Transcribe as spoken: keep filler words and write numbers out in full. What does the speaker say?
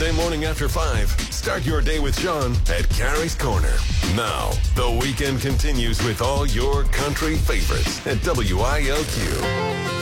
Sunday morning after five. Start your day with Sean at Carrie's Corner. Now, the weekend continues with all your country favorites at W I L Q.